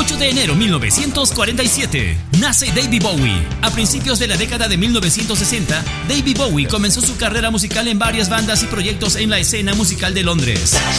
8 de enero 1947, nace David Bowie. A principios de la década de 1960, David Bowie comenzó su carrera musical en varias bandas y proyectos en la escena musical de Londres.